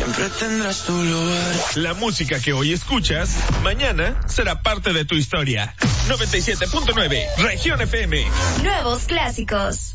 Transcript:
siempre tendrás tu lugar. La música que hoy escuchas, mañana será parte de tu historia. 97.9, Región FM. Nuevos clásicos.